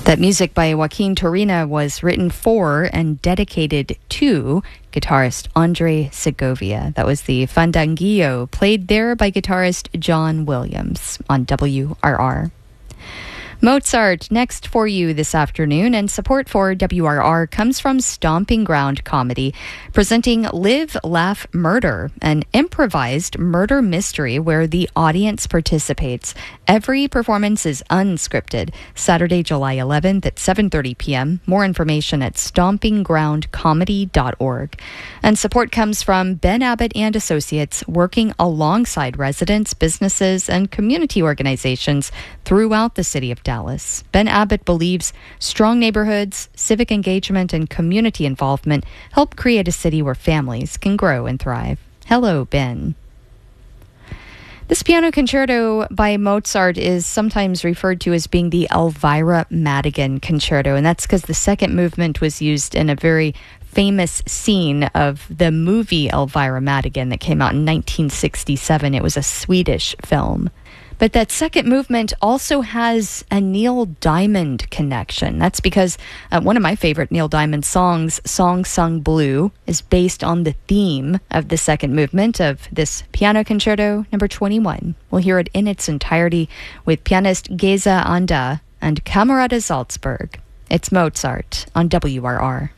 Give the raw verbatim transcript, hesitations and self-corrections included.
That music by Joaquin Turina was written for and dedicated to guitarist Andre Segovia. That was the Fandanguillo, played there by guitarist John Williams on W R R. Mozart next for you this afternoon, and support for W R R comes from Stomping Ground Comedy, presenting Live, Laugh, Murder, an improvised murder mystery where the audience participates. Every performance is unscripted. Saturday, July eleventh at seven thirty p.m. More information at stomping ground comedy dot org. And support comes from Ben Abbott and Associates, working alongside residents, businesses, and community organizations throughout the city of Dallas. Ben Abbott believes strong neighborhoods, civic engagement, and community involvement help create a city where families can grow and thrive. Hello, Ben. This piano concerto by Mozart is sometimes referred to as being the Elvira Madigan Concerto, and that's because the second movement was used in a very famous scene of the movie Elvira Madigan that came out in nineteen sixty-seven. It was a Swedish film. But that second movement also has a Neil Diamond connection. That's because uh, one of my favorite Neil Diamond songs, Song Sung Blue, is based on the theme of the second movement of this piano concerto number twenty-one. We'll hear it in its entirety with pianist Geza Anda and Camerata Salzburg. It's Mozart on W R R.